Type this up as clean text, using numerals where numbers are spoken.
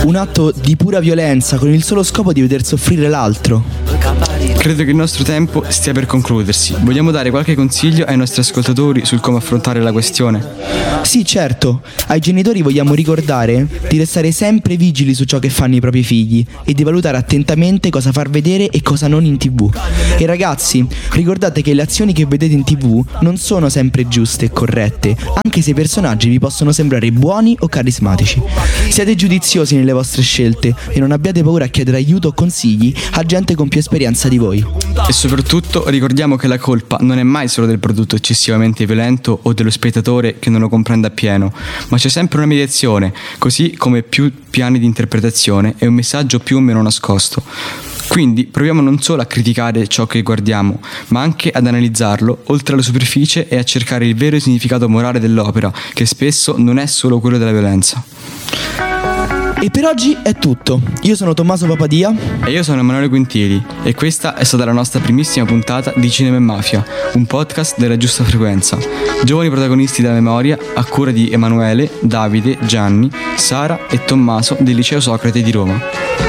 un atto di pura violenza con il solo scopo di veder soffrire l'altro. Credo che il nostro tempo stia per concludersi. Vogliamo dare qualche consiglio ai nostri ascoltatori sul come affrontare la questione? Sì, certo, ai genitori vogliamo ricordare di restare sempre vigili su ciò che fanno i propri figli e di valutare attentamente cosa far vedere e cosa non in TV. E ragazzi, ricordate che le azioni che vedete in TV non sono sempre giuste e corrette, anche se i personaggi vi possono sembrare buoni o carismatici. Siate giudiziosi nelle vostre scelte e non abbiate paura a chiedere aiuto o consigli a gente con più esperienza di voi. E soprattutto ricordiamo che la colpa non è mai solo del prodotto eccessivamente violento o dello spettatore che non lo comprende appieno, ma c'è sempre una mediazione, così come più piani di interpretazione e un messaggio più o meno nascosto. Quindi proviamo non solo a criticare ciò che guardiamo, ma anche ad analizzarlo oltre alla superficie e a cercare il vero significato morale dell'opera, che spesso non è solo quello della violenza. E per oggi è tutto. Io sono Tommaso Papadia. E io sono Emanuele Quintili e questa è stata la nostra primissima puntata di Cinema e Mafia, un podcast della giusta frequenza. Giovani protagonisti della memoria a cura di Emanuele, Davide, Gianni, Sara e Tommaso del Liceo Socrate di Roma.